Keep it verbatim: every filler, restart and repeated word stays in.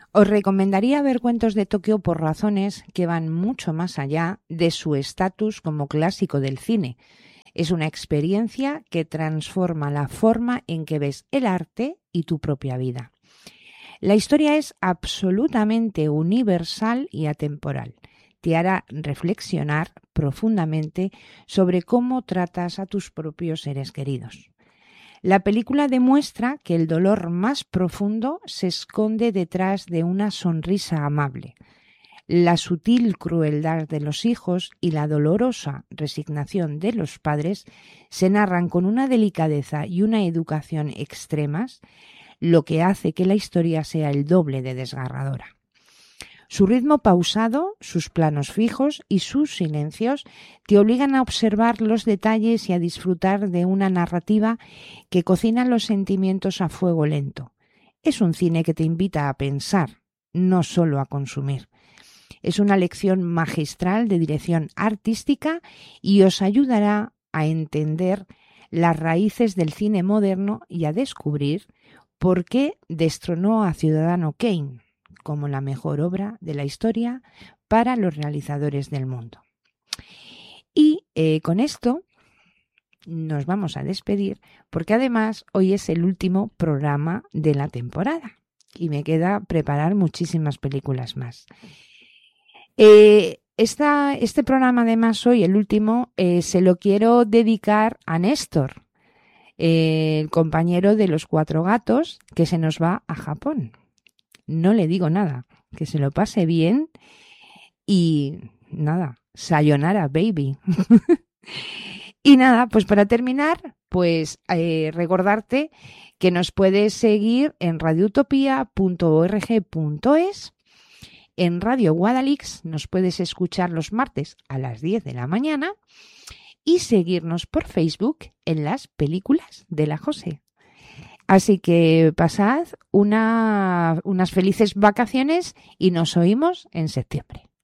Os recomendaría ver Cuentos de Tokio por razones que van mucho más allá de su estatus como clásico del cine. Es una experiencia que transforma la forma en que ves el arte y tu propia vida. La historia es absolutamente universal y atemporal. Te hará reflexionar profundamente sobre cómo tratas a tus propios seres queridos. La película demuestra que el dolor más profundo se esconde detrás de una sonrisa amable. La sutil crueldad de los hijos y la dolorosa resignación de los padres se narran con una delicadeza y una educación extremas, lo que hace que la historia sea el doble de desgarradora. Su ritmo pausado, sus planos fijos y sus silencios te obligan a observar los detalles y a disfrutar de una narrativa que cocina los sentimientos a fuego lento. Es un cine que te invita a pensar, no solo a consumir. Es una lección magistral de dirección artística y os ayudará a entender las raíces del cine moderno y a descubrir por qué destronó a Ciudadano Kane como la mejor obra de la historia para los realizadores del mundo. Y eh, con esto nos vamos a despedir porque además hoy es el último programa de la temporada y me queda preparar muchísimas películas más. Eh, esta, este programa además hoy, el último, eh, se lo quiero dedicar a Néstor, eh, el compañero de Los Cuatro Gatos, que se nos va a Japón. No le digo nada, que se lo pase bien y nada, sayonara baby. Y nada, pues para terminar, pues eh, recordarte que nos puedes seguir en radiotopia punto org punto es. En Radio Guadalix nos puedes escuchar los martes a las diez de la mañana y seguirnos por Facebook en las películas de la José. Así que pasad una, unas felices vacaciones y nos oímos en septiembre.